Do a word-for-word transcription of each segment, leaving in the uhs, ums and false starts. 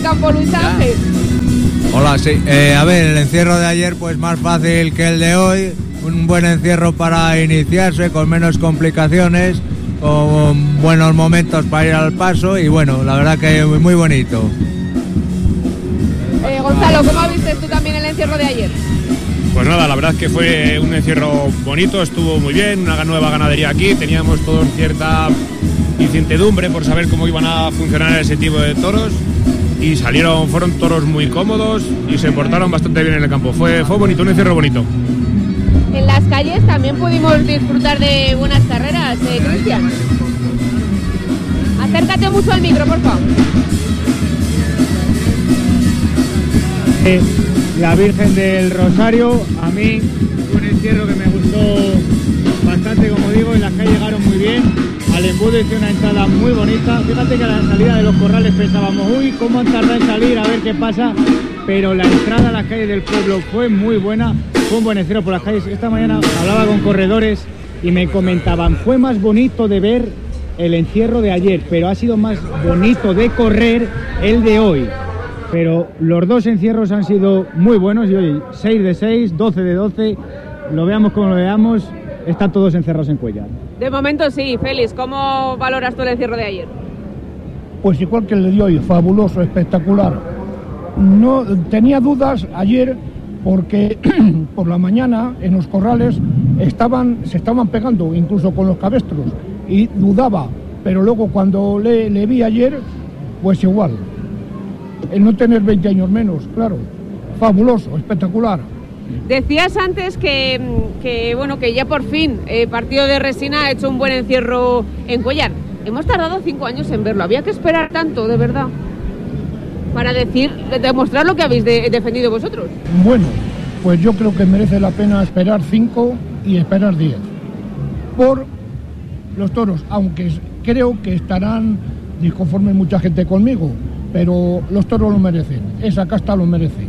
al campo, Luis Ángel. Hola, sí. Eh, a ver, el encierro de ayer pues más fácil que el de hoy. Un buen encierro para iniciarse, con menos complicaciones, con buenos momentos para ir al paso y bueno, la verdad que muy bonito. Eh, Gonzalo, ¿cómo viste tú también el encierro de ayer? Pues nada, la verdad es que fue un encierro bonito, estuvo muy bien, una nueva ganadería aquí, teníamos todos cierta incertidumbre por saber cómo iban a funcionar ese tipo de toros y salieron, fueron toros muy cómodos y se portaron bastante bien en el campo, fue, fue bonito, un encierro bonito. En las calles también pudimos disfrutar de buenas carreras, eh, Cristian. Acércate mucho al micro, por favor. Eh, la Virgen del Rosario, a mí un encierro que me gustó bastante, como digo, y las calles llegaron muy bien. Al embudo hice una entrada muy bonita. Fíjate que a la salida de los corrales pensábamos, uy, cómo han tardado en salir, a ver qué pasa. Pero la entrada a las calles del pueblo fue muy buena. Fue un buen encierro por las calles. Esta mañana hablaba con corredores y me comentaban, fue más bonito de ver el encierro de ayer, pero ha sido más bonito de correr el de hoy. Pero los dos encierros han sido muy buenos y hoy seis de seis, doce de doce, lo veamos como lo veamos, están todos encerrados en Cuéllar. De momento sí, Félix, ¿cómo valoras tú el encierro de ayer? Pues igual que el de hoy, fabuloso, espectacular. No tenía dudas ayer porque por la mañana en los corrales estaban, se estaban pegando incluso con los cabestros y dudaba, pero luego cuando le, le vi ayer, pues igual. El no tener veinte años menos, claro, fabuloso, espectacular. Decías antes que, que bueno, que ya por fin el partido de Resina ha hecho un buen encierro en Cuéllar. Hemos tardado cinco años en verlo, había que esperar tanto, de verdad, para decir, demostrar lo que habéis de, defendido vosotros. Bueno, pues yo creo que merece la pena esperar cinco y esperar diez por los toros, aunque creo que estarán disconformes mucha gente conmigo, pero los toros lo merecen, esa casta lo merece.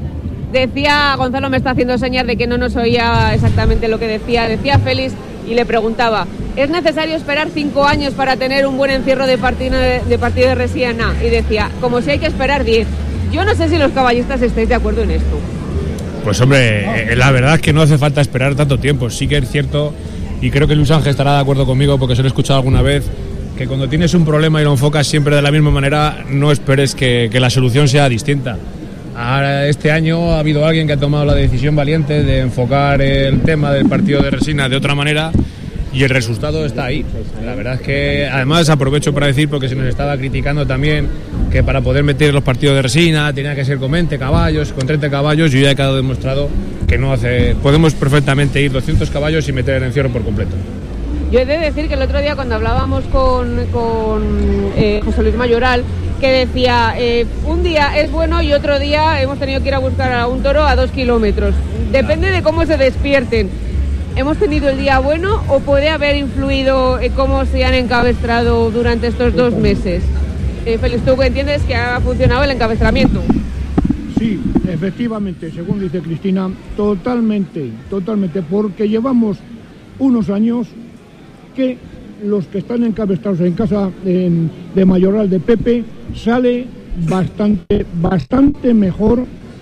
Decía, Gonzalo me está haciendo señas de que no nos oía exactamente lo que decía, decía Félix y le preguntaba, ¿es necesario esperar cinco años para tener un buen encierro de partido de, de, partido de Resina? Y decía, como si hay que esperar diez. Yo no sé si los caballistas estáis de acuerdo en esto. Pues hombre, eh, la verdad es que no hace falta esperar tanto tiempo, sí que es cierto, y creo que Luis Ángel estará de acuerdo conmigo porque se lo he escuchado alguna vez, que cuando tienes un problema y lo enfocas siempre de la misma manera, no esperes que, que la solución sea distinta. Ahora, este año ha habido alguien que ha tomado la decisión valiente de enfocar el tema del partido de Resina de otra manera y el resultado está ahí. La verdad es que, además, aprovecho para decir, porque se nos estaba criticando también, que para poder meter los partidos de Resina tenía que ser con veinte caballos, con treinta caballos, y ya ha quedado demostrado que no hace, podemos perfectamente ir doscientos caballos y meter el encierro por completo. Yo he de decir que el otro día cuando hablábamos con, con eh, José Luis Mayoral, que decía, eh, un día es bueno y otro día hemos tenido que ir a buscar a un toro a dos kilómetros. Depende de cómo se despierten. ¿Hemos tenido el día bueno o puede haber influido en cómo se han encabestrado durante estos dos meses? Eh, Félix, ¿tú entiendes que ha funcionado el encabestramiento? Sí, efectivamente, según dice Cristina, totalmente, totalmente, porque llevamos unos años que los que están encabestrados en casa de, de Mayoral de Pepe sale bastante, bastante mejor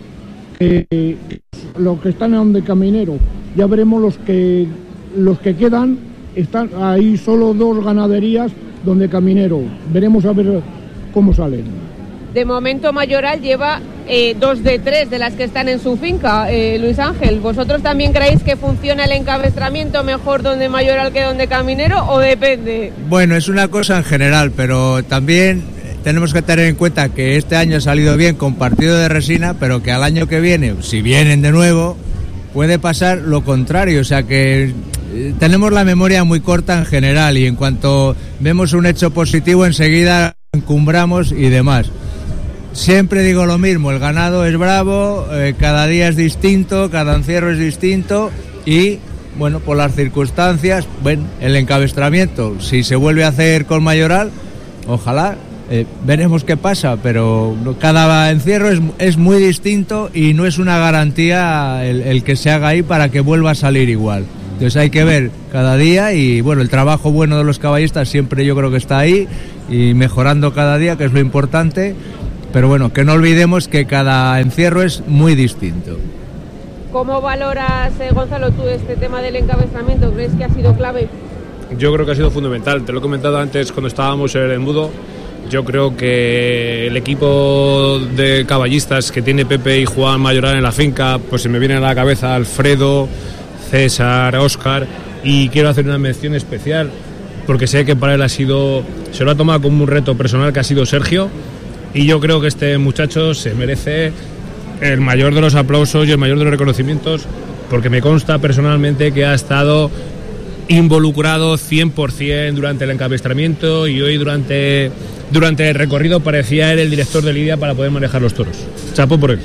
que los que están en de Caminero. Ya veremos los que los que quedan, están ahí solo dos ganaderías donde Caminero. Veremos a ver cómo salen. De momento Mayoral lleva eh, dos de tres de las que están en su finca, eh, Luis Ángel. ¿Vosotros también creéis que funciona el encabestramiento mejor donde Mayoral que donde Caminero o depende? Bueno, es una cosa en general, pero también tenemos que tener en cuenta que este año ha salido bien con partido de Resina, pero que al año que viene, si vienen de nuevo, puede pasar lo contrario. O sea que tenemos la memoria muy corta en general y en cuanto vemos un hecho positivo enseguida encumbramos y demás. Siempre digo lo mismo, el ganado es bravo, eh, cada día es distinto, cada encierro es distinto y, bueno, por las circunstancias, bueno, el encabestramiento, si se vuelve a hacer con Mayoral, ojalá, eh, veremos qué pasa, pero cada encierro es, es muy distinto y no es una garantía el, el que se haga ahí para que vuelva a salir igual. Entonces hay que ver cada día y, bueno, el trabajo bueno de los caballistas siempre yo creo que está ahí y mejorando cada día, que es lo importante. pero bueno, que no olvidemos que cada encierro es muy distinto. ¿Cómo valoras, eh, Gonzalo, tú este tema del encabezamiento? ¿Crees que ha sido clave? Yo creo que ha sido fundamental. Te lo he comentado antes cuando estábamos en el embudo. Yo creo que el equipo de caballistas que tiene Pepe y Juan Mayoral en la finca, pues se me viene a la cabeza Alfredo, César, Óscar, y quiero hacer una mención especial porque sé que para él ha sido, se lo ha tomado como un reto personal, que ha sido Sergio, y yo creo que este muchacho se merece el mayor de los aplausos y el mayor de los reconocimientos, porque me consta personalmente que ha estado involucrado cien por ciento durante el encabezamiento, y hoy durante, durante el recorrido parecía él el director de lidia para poder manejar los toros. Chapo por él.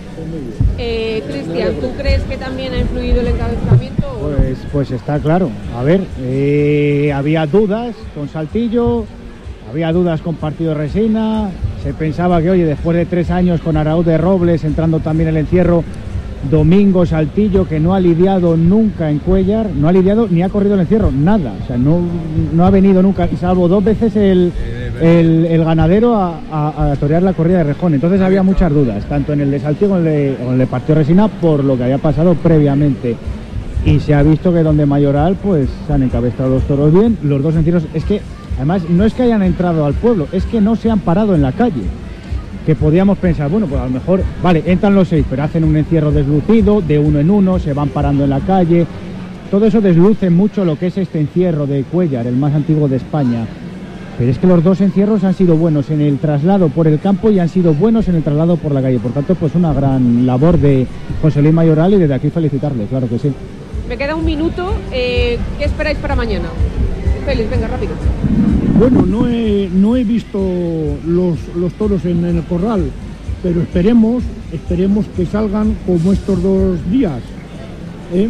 Eh, Cristian, ¿tú crees que también ha influido el encabezamiento? Pues, pues está claro. A ver, eh, había dudas con Saltillo, había dudas con Partido de Resina. Se pensaba que, oye, después de tres años con Araúz de Robles, entrando también el encierro, Domingo Saltillo, que no ha lidiado nunca en Cuéllar, no ha lidiado ni ha corrido el encierro, nada. O sea, no, no ha venido nunca, salvo dos veces el, el, el ganadero a, a, a torear la corrida de Rejón. Entonces había muchas dudas, tanto en el de Saltillo como en el de, en el de Partido de Resina, por lo que había pasado previamente. Y se ha visto que donde Mayoral, pues se han encabezado los toros bien. Los dos encierros, es que además no es que hayan entrado al pueblo, es que no se han parado en la calle. Que podíamos pensar, bueno, pues a lo mejor, vale, entran los seis, pero hacen un encierro deslucido, de uno en uno, se van parando en la calle. Todo eso desluce mucho lo que es este encierro de Cuéllar, el más antiguo de España. Pero es que los dos encierros han sido buenos en el traslado por el campo y han sido buenos en el traslado por la calle. Por tanto, pues una gran labor de José Luis Mayoral, y desde aquí felicitarle, claro que sí. Me queda un minuto. Eh, ¿Qué esperáis para mañana? Félix, venga, rápido. Bueno, no he, no he visto los, los toros en, en el corral, pero esperemos, esperemos que salgan como estos dos días. ¿eh?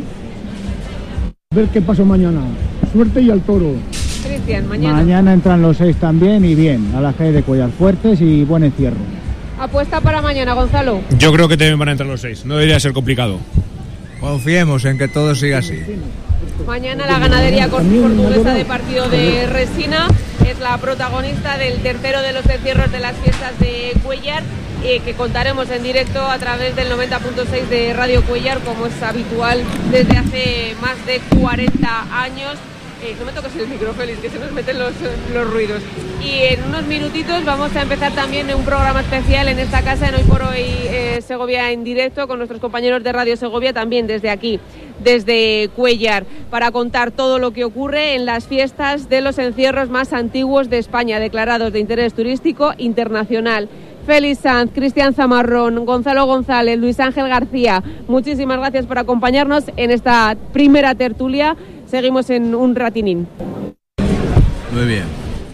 A ver qué pasa mañana. Suerte y al toro. Cristian, mañana. Mañana entran los seis también, y bien, a la calle de Cuéllar, fuertes y buen encierro. Apuesta para mañana, Gonzalo. Yo creo que también van a entrar los seis, no debería ser complicado. Confiemos en que todo siga así. Mañana la ganadería portuguesa de Partido de Resina es la protagonista del tercero de los encierros de las fiestas de Cuéllar, eh, que contaremos en directo a través del noventa punto seis de Radio Cuéllar, como es habitual desde hace más de cuarenta años. Eh, no me toques el micro, Félix, que se nos meten los, los ruidos. Y en unos minutitos vamos a empezar también un programa especial en esta casa, en Hoy por Hoy eh, Segovia en directo, con nuestros compañeros de Radio Segovia, también desde aquí, desde Cuéllar, para contar todo lo que ocurre en las fiestas de los encierros más antiguos de España, declarados de interés turístico internacional. Félix Sanz, Cristian Zamarrón, Gonzalo González, Luis Ángel García, muchísimas gracias por acompañarnos en esta primera tertulia. Seguimos en un ratinín. Muy bien.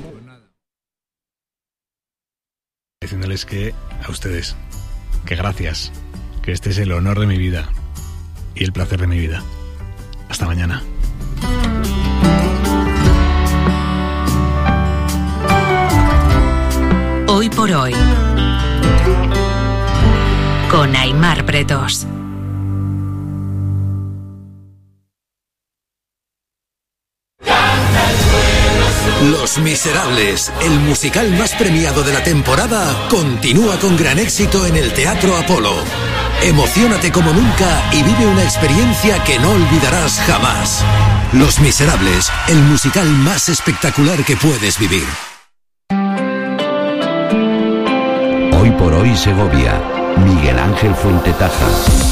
Diciéndoles que a ustedes, que gracias, que este es el honor de mi vida y el placer de mi vida. Hasta mañana. Hoy por hoy, con Aimar Bretos. Los Miserables, el musical más premiado de la temporada, continúa con gran éxito en el Teatro Apolo. Emociónate como nunca y vive una experiencia que no olvidarás jamás. Los Miserables, el musical más espectacular que puedes vivir. Hoy por hoy Segovia, Miguel Ángel Fuentetaja.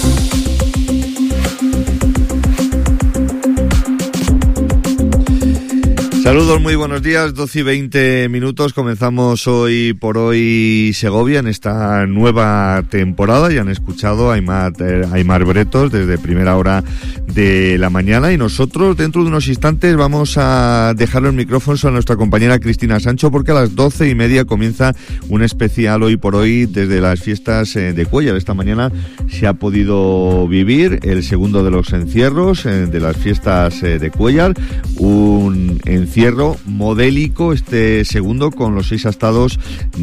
Saludos, muy buenos días, doce y veinte minutos, comenzamos Hoy por Hoy Segovia en esta nueva temporada. Ya han escuchado a Aimar, eh, Aimar Bretos desde primera hora de la mañana, y nosotros dentro de unos instantes vamos a dejar los micrófonos a nuestra compañera Cristina Sancho, porque a las doce y media comienza un especial Hoy por Hoy desde las fiestas eh, de Cuéllar. Esta mañana se ha podido vivir el segundo de los encierros eh, de las fiestas eh, de Cuéllar, un encierro encierro modélico, este segundo con los seis astados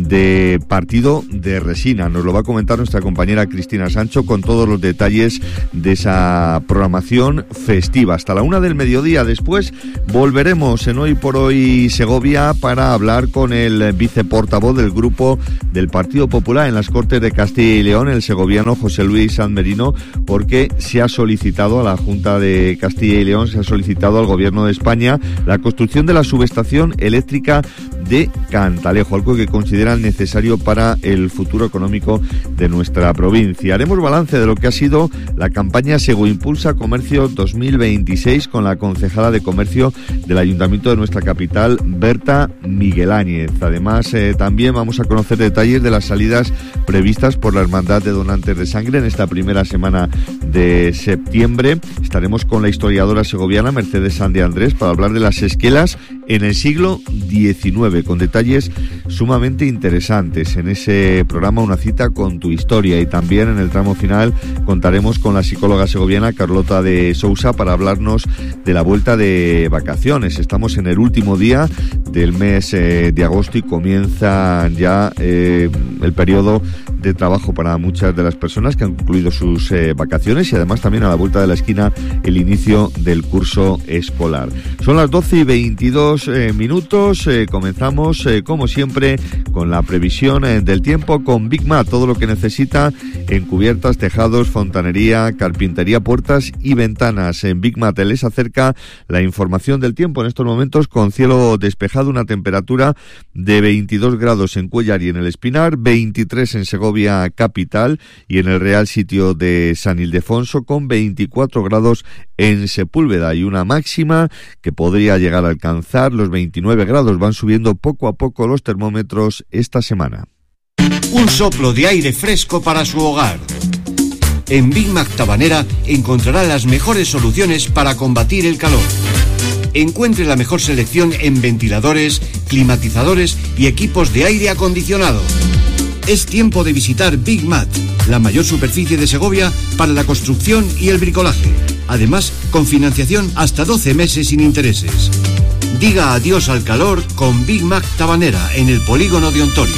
de partido de resina. Nos lo va a comentar nuestra compañera Cristina Sancho con todos los detalles de esa programación festiva. Hasta la una del mediodía. Después volveremos en Hoy por Hoy Segovia para hablar con el viceportavoz del grupo del Partido Popular en las Cortes de Castilla y León, el segoviano José Luis Sanz Merino, porque se ha solicitado a la Junta de Castilla y León, se ha solicitado al Gobierno de España la construcción de la subestación eléctrica de Cantalejo, algo que consideran necesario para el futuro económico de nuestra provincia. Haremos balance de lo que ha sido la campaña Sego Impulsa Comercio dos mil veintiséis con la concejala de Comercio del Ayuntamiento de nuestra capital, Berta Miguel Áñez. Además, eh, también vamos a conocer detalles de las salidas previstas por la Hermandad de Donantes de Sangre en esta primera semana de septiembre. Estaremos con la historiadora segoviana Mercedes San de Andrés para hablar de las esquelas en el siglo diecinueve, con detalles sumamente interesantes. En ese programa Una cita con tu historia, y también en el tramo final contaremos con la psicóloga segoviana Carlota de Sousa para hablarnos de la vuelta de vacaciones. Estamos en el último día del mes eh, de agosto y comienza ya eh, el periodo de trabajo para muchas de las personas que han concluido sus eh, vacaciones, y además también a la vuelta de la esquina el inicio del curso escolar. Son las doce y veintidós eh, minutos. Eh, comenzamos eh, como siempre con la previsión eh, del tiempo con Big Mat, todo lo que necesita en cubiertas, tejados, fontanería, carpintería, puertas y ventanas. En Big Mat les acerca la información del tiempo en estos momentos con cielo despejado, una temperatura de veintidós grados en Cuéllar y en el Espinar, veintitrés en Segovia capital y en el Real Sitio de San Ildefonso, con veinticuatro grados en Sepúlveda, y una máxima que podría llegar a alcanzar los veintinueve grados. Van subiendo poco a poco los termómetros esta semana. Un soplo de aire fresco para su hogar. En Big Mac Tabanera encontrará las mejores soluciones para combatir el calor. Encuentre la mejor selección en ventiladores, climatizadores y equipos de aire acondicionado. Es tiempo de visitar Big Mat, la mayor superficie de Segovia para la construcción y el bricolaje. Además, con financiación hasta doce meses sin intereses. Diga adiós al calor con Big Mac Tabanera en el polígono de Ontoria.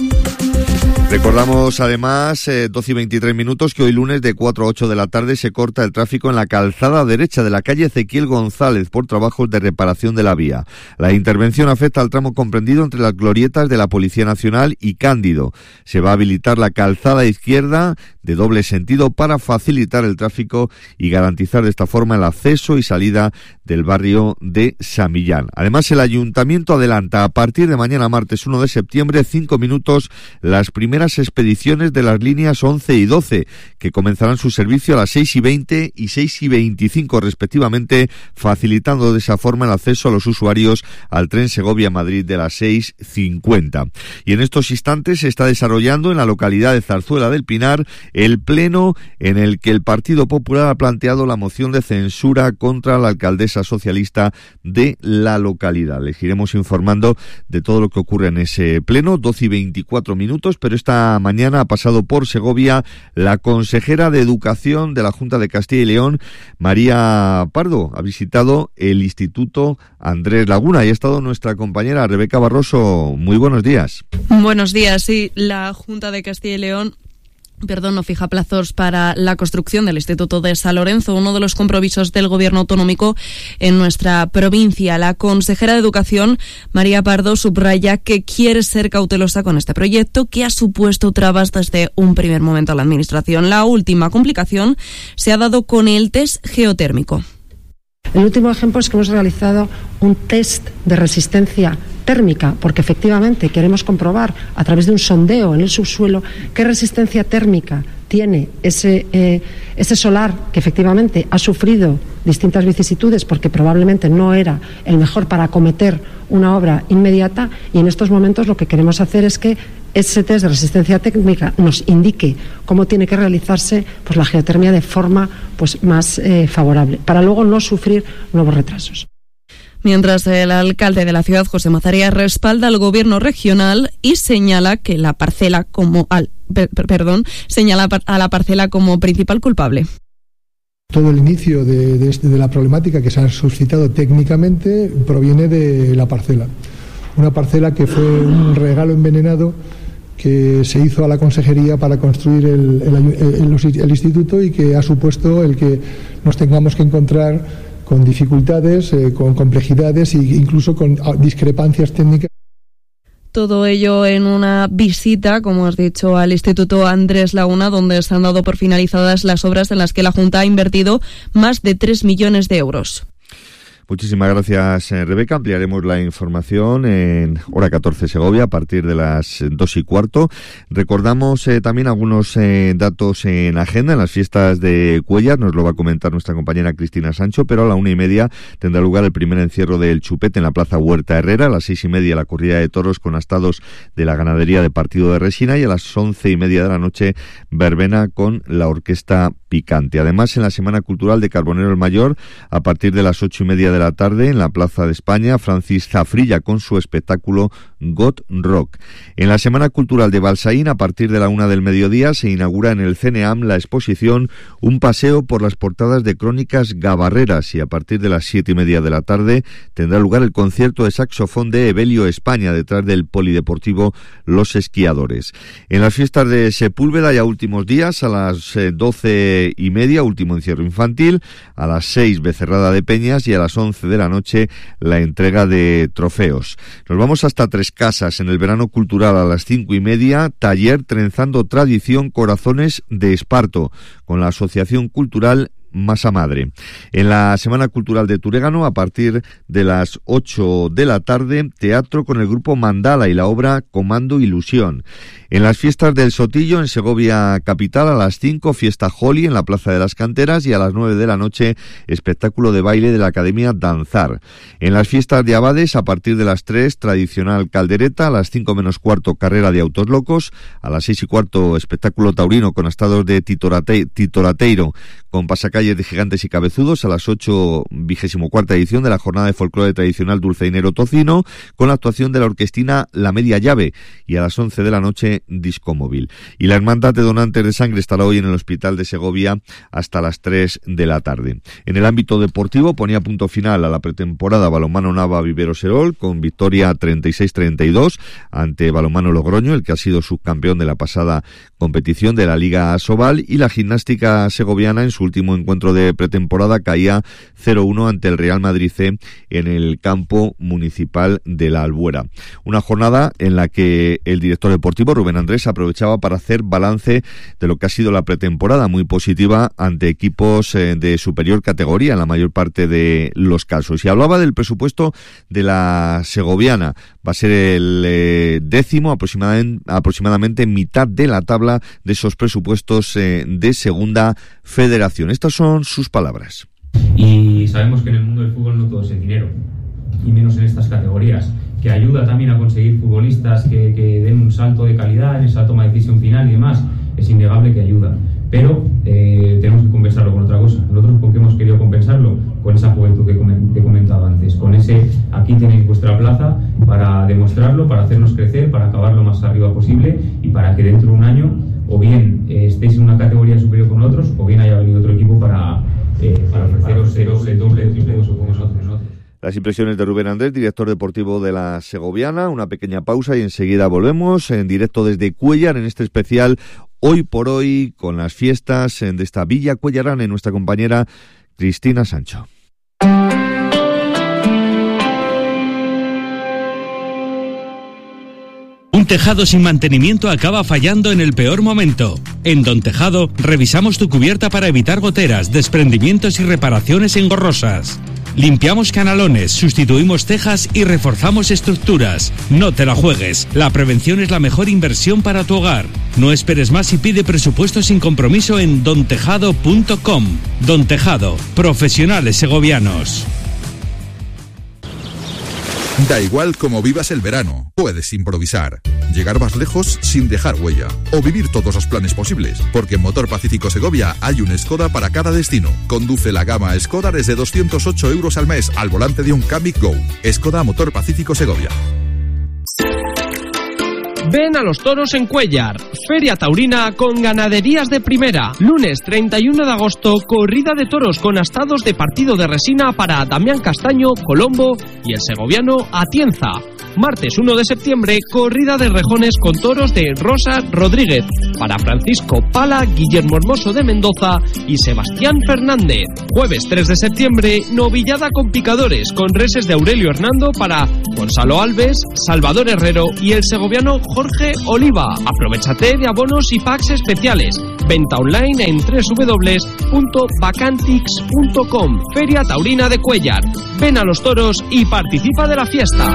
Recordamos además, eh, doce y veintitrés minutos, que hoy lunes de cuatro a ocho de la tarde se corta el tráfico en la calzada derecha de la calle Ezequiel González por trabajos de reparación de la vía. La intervención afecta al tramo comprendido entre las glorietas de la Policía Nacional y Cándido. Se va a habilitar la calzada izquierda de doble sentido para facilitar el tráfico y garantizar de esta forma el acceso y salida del barrio de Samillán. Además, el Ayuntamiento adelanta a partir de mañana martes uno de septiembre, cinco minutos, las primeras expediciones de las líneas once y doce, que comenzarán su servicio a las seis y veinte y seis y veinticinco respectivamente, facilitando de esa forma el acceso a los usuarios al tren Segovia-Madrid de las seis cincuenta. Y en estos instantes se está desarrollando en la localidad de Zarzuela del Pinar el pleno en el que el Partido Popular ha planteado la moción de censura contra la alcaldesa socialista de la localidad. Les iremos informando de todo lo que ocurre en ese pleno, doce y veinticuatro minutos, pero esta mañana ha pasado por Segovia la consejera de Educación de la Junta de Castilla y León, María Pardo. Ha visitado el Instituto Andrés Laguna y ha estado nuestra compañera Rebeca Barroso. Muy buenos días. Buenos días, sí, la Junta de Castilla y León Perdón, no fija plazos para la construcción del Instituto de San Lorenzo, uno de los compromisos del Gobierno autonómico en nuestra provincia. La consejera de Educación, María Pardo, subraya que quiere ser cautelosa con este proyecto, que ha supuesto trabas desde un primer momento a la Administración. La última complicación se ha dado con el test geotérmico. El último ejemplo es que hemos realizado un test de resistencia térmica, porque efectivamente queremos comprobar a través de un sondeo en el subsuelo qué resistencia térmica tiene ese, eh, ese solar que efectivamente ha sufrido distintas vicisitudes porque probablemente no era el mejor para acometer una obra inmediata, y en estos momentos lo que queremos hacer es que ese test de resistencia térmica nos indique cómo tiene que realizarse pues, la geotermia de forma pues, más eh, favorable, para luego no sufrir nuevos retrasos. Mientras el alcalde de la ciudad, José Mazaría, respalda al gobierno regional y señala que la parcela como al, per, perdón, señala a la parcela como principal culpable. Todo el inicio de, de, de la problemática que se ha suscitado técnicamente proviene de la parcela. Una parcela que fue un regalo envenenado que se hizo a la consejería para construir el, el, el, el instituto y que ha supuesto el que nos tengamos que encontrar con dificultades, eh, con complejidades e incluso con discrepancias técnicas. Todo ello en una visita, como has dicho, al Instituto Andrés Laguna, donde se han dado por finalizadas las obras en las que la Junta ha invertido más de tres millones de euros. Muchísimas gracias, Rebeca. Ampliaremos la información en hora catorce Segovia a partir de las dos y cuarto. Recordamos eh, también algunos eh, datos en agenda en las fiestas de Cuéllar. Nos lo va a comentar nuestra compañera Cristina Sancho, pero a la una y media tendrá lugar el primer encierro del Chupete en la Plaza Huerta Herrera. A las seis y media la corrida de toros con astados de la ganadería de Partido de Resina y a las once y media de la noche verbena con la Orquesta Picante. Además, en la Semana Cultural de Carbonero el Mayor, a partir de las ocho y media de la tarde, en la Plaza de España, Francis Zafrilla con su espectáculo Got Rock. En la Semana Cultural de Balsaín, a partir de la una del mediodía, se inaugura en el CENEAM la exposición Un paseo por las portadas de crónicas gabarreras y a partir de las siete y media de la tarde tendrá lugar el concierto de saxofón de Evelio España detrás del Polideportivo Los Esquiadores. En las fiestas de Sepúlveda, ya últimos días, a las doce y media, último encierro infantil, a las seis Becerrada de Peñas y a las once de la noche la entrega de trofeos. Nos vamos hasta Tres Casas en el verano cultural a las cinco y media, taller Trenzando Tradición Corazones de Esparto con la Asociación Cultural Masa Madre. En la Semana Cultural de Turégano, a partir de las ocho de la tarde, teatro con el grupo Mandala y la obra Comando Ilusión. En las fiestas del Sotillo, en Segovia capital, a las cinco, fiesta Holly en la Plaza de las Canteras y a las nueve de la noche, espectáculo de baile de la Academia Danzar. En las fiestas de Abades, a partir de las tres, tradicional caldereta, a las cinco menos cuarto, carrera de autos locos, a las seis y cuarto, espectáculo taurino con astados de titorate, titorateiro, con pasacalles de gigantes y cabezudos, a las ocho, vigésimo cuarta edición de la jornada de folclore tradicional dulceinero tocino, con la actuación de la orquestina La Media Llave, y a las once de la noche, disco móvil. Y la Hermandad de Donantes de Sangre estará hoy en el Hospital de Segovia hasta las tres de la tarde. En el ámbito deportivo, ponía punto final a la pretemporada Balonmano Nava Vivero Serol, con victoria treinta y seis treinta y dos ante Balonmano Logroño, el que ha sido subcampeón de la pasada competición de la Liga Asobal, y la gimnástica segoviana en su último encuentro de pretemporada caía cero uno ante el Real Madrid C en el campo municipal de la Albuera. Una jornada en la que el director deportivo Rubén Andrés aprovechaba para hacer balance de lo que ha sido la pretemporada, muy positiva ante equipos eh, de superior categoría en la mayor parte de los casos. Y hablaba del presupuesto de la segoviana. Va a ser el eh, décimo, aproximadamente, aproximadamente mitad de la tabla de esos presupuestos eh, de segunda federación. Estas son sus palabras. Y sabemos que en el mundo del fútbol no todo es el dinero, y menos en estas categorías, que ayuda también a conseguir futbolistas que, que den un salto de calidad en esa toma de decisión final y demás. Es innegable que ayuda, pero eh, tenemos que compensarlo con otra cosa. Nosotros, ¿con qué hemos querido compensarlo? Con esa juventud que, com- que he comentado antes, con ese aquí tenéis vuestra plaza para demostrarlo, para hacernos crecer, para acabar lo más arriba posible y para que dentro de un año o bien eh, estéis en una categoría superior con otros o bien haya venido otro equipo para, eh, para ofreceros el doble, doble, triple o con nosotros, ¿no? Las impresiones de Rubén Andrés, director deportivo de la Segoviana. Una pequeña pausa y enseguida volvemos en directo desde Cuéllar en este especial Hoy por Hoy con las fiestas de esta Villa Cuellarana y nuestra compañera Cristina Sancho. Un tejado sin mantenimiento acaba fallando en el peor momento. En Don Tejado revisamos tu cubierta para evitar goteras, desprendimientos y reparaciones engorrosas. Limpiamos canalones, sustituimos tejas y reforzamos estructuras. No te la juegues. La prevención es la mejor inversión para tu hogar. No esperes más y pide presupuesto sin compromiso en don tejado punto com. Don Tejado, profesionales segovianos. Da igual cómo vivas el verano, puedes improvisar, llegar más lejos sin dejar huella o vivir todos los planes posibles, porque en Motor Pacífico Segovia hay un Skoda para cada destino. Conduce la gama Skoda desde doscientos ocho euros al mes al volante de un Kamiq Go. Skoda Motor Pacífico Segovia. Ven a los toros en Cuéllar, Feria Taurina con ganaderías de primera. Lunes treinta y uno de agosto, corrida de toros con astados de partido de resina para Damián Castaño, Colombo y el segoviano Atienza. Martes uno de septiembre, corrida de rejones con toros de Rosa Rodríguez para Francisco Pala, Guillermo Hermoso de Mendoza y Sebastián Fernández. Jueves tres de septiembre, novillada con picadores con reses de Aurelio Hernando para Gonzalo Alves, Salvador Herrero y el segoviano Jorge Oliva. Aprovechate de abonos y packs especiales. Venta online en doble u doble u doble u punto bacantix punto com. Feria Taurina de Cuéllar. Ven a los toros y participa de la fiesta.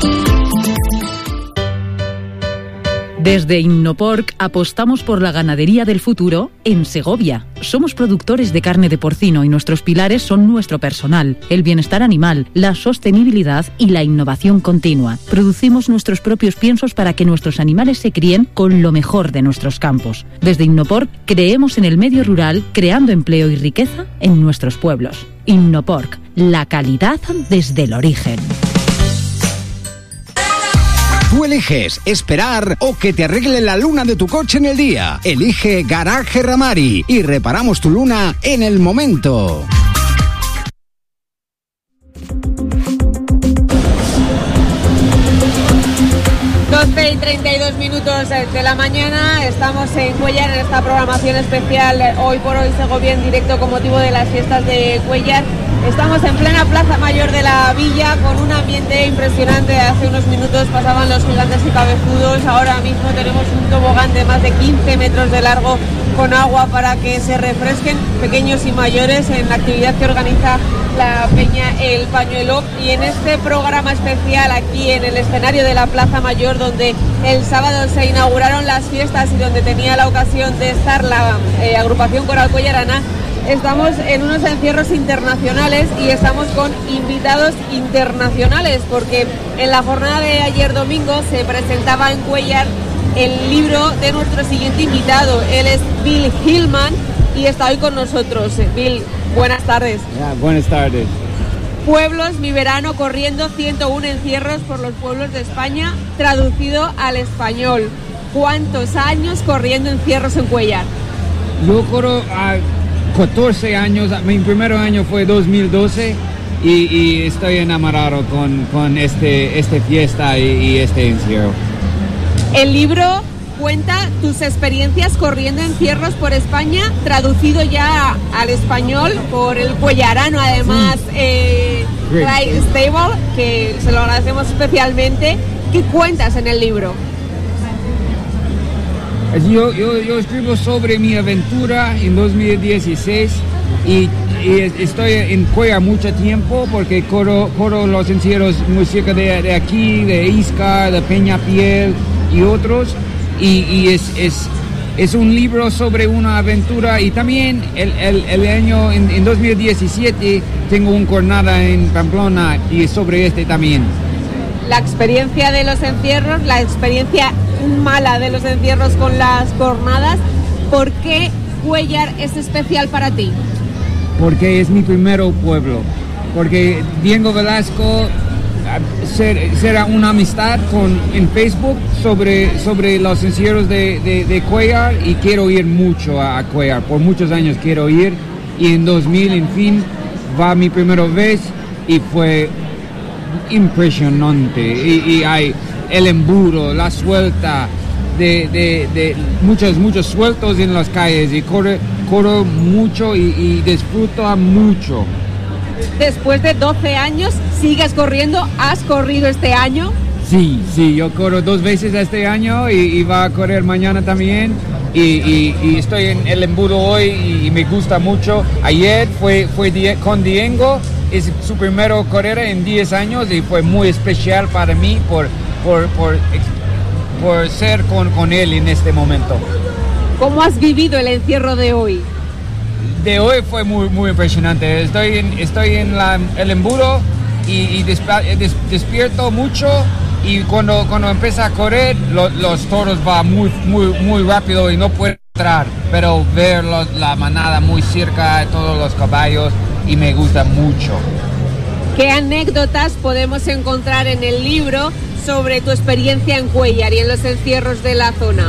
Desde Innoporc apostamos por la ganadería del futuro en Segovia. Somos productores de carne de porcino y nuestros pilares son nuestro personal, el bienestar animal, la sostenibilidad y la innovación continua. Producimos nuestros propios piensos para que nuestros animales se críen con lo mejor de nuestros campos. Desde Innoporc creemos en el medio rural, creando empleo y riqueza en nuestros pueblos. Innoporc, la calidad desde el origen. Tú eliges esperar o que te arregle la luna de tu coche en el día. Elige Garaje Ramari y reparamos tu luna en el momento. doce y treinta y dos minutos de la mañana, estamos en Cuéllar en esta programación especial Hoy por Hoy Segovia en directo con motivo de las fiestas de Cuéllar. Estamos en plena Plaza Mayor de la Villa con un ambiente impresionante. Hace unos minutos pasaban los gigantes y cabezudos, ahora mismo tenemos un tobogán de más de quince metros de largo con agua para que se refresquen pequeños y mayores en la actividad que organiza la Peña El Pañuelo. Y en este programa especial aquí en el escenario de la Plaza Mayor, donde el sábado se inauguraron las fiestas y donde tenía la ocasión de estar la eh, agrupación Coral Cuellarana, estamos en unos encierros internacionales y estamos con invitados internacionales, porque en la jornada de ayer domingo se presentaba en Cuéllar el libro de nuestro siguiente invitado. Él es Bill Hillman y está hoy con nosotros. Bill, buenas tardes. Yeah, buenas tardes. Pueblos, mi verano corriendo, ciento uno encierros por los pueblos de España, traducido al español. ¿Cuántos años corriendo encierros en Cuéllar? Yo corro a catorce años, mi primer año fue dos mil doce y, y estoy enamorado con, con este, este fiesta y, y este encierro. El libro cuenta tus experiencias corriendo encierros por España, traducido ya al español por el cuellarano, además, eh, Clyde Stable, que se lo agradecemos especialmente. ¿Qué cuentas en el libro? Yo, yo, yo escribo sobre mi aventura en dos mil dieciséis y, y estoy en Cuéllar mucho tiempo porque corro, corro los encierros muy cerca de, de aquí, de Iscar, de Peñafiel y otros, y, y es, es, es un libro sobre una aventura. Y también el, el, el año en, en dos mil diecisiete tengo una jornada en Pamplona y sobre este también. La experiencia de los encierros, la experiencia mala de los encierros con las jornadas. ¿Por qué Cuéllar es especial para ti? Porque es mi primer pueblo, porque Diego Velasco ser, será una amistad con, en Facebook sobre, sobre los encierros de, de, de Cuéllar, y quiero ir mucho a, a Cuéllar, por muchos años quiero ir, y en dos mil, en fin, va mi primera vez y fue impresionante. Y, y hay el embudo, la suelta de, de, de muchos, muchos sueltos en las calles, y corro, corro mucho y, y disfruto mucho. Después de doce años, ¿sigues corriendo? ¿Has corrido este año? Sí, sí, yo corro dos veces este año y, y va a correr mañana también. Y, y, y estoy en el embudo hoy y, y me gusta mucho. Ayer fue, fue die, con Diego, es su primera carrera en diez años y fue muy especial para mí por, por, por, por ser con, con él en este momento. ¿Cómo has vivido el encierro de hoy? De hoy fue muy, muy impresionante. Estoy en, estoy en la, el embudo y, y des, des, despierto mucho, y cuando, cuando empieza a correr lo, los toros van muy, muy, muy rápido y no puedo entrar, pero ver los, la manada muy cerca de todos los caballos, y me gusta mucho. ¿Qué anécdotas podemos encontrar en el libro sobre tu experiencia en Cuéllar y en los encierros de la zona.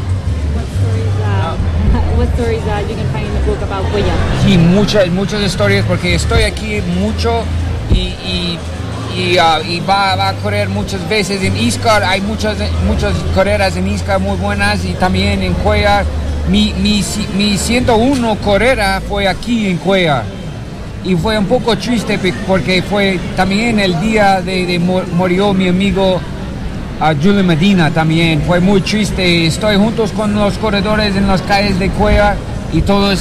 What stories uh, you can find in the book about Cuéllar? Sí, muchas, muchas historias, porque estoy aquí mucho y, y, y, uh, y va, va a correr muchas veces en Íscar. Hay muchas, muchas carreras en Íscar muy buenas y también en Cuéllar. Mi, mi, mi ciento uno carrera fue aquí en Cuéllar y fue un poco triste porque fue también el día de, de murió mi amigo a Julio Medina. También fue muy triste. Estoy juntos con los corredores en las calles de Cuéllar y todos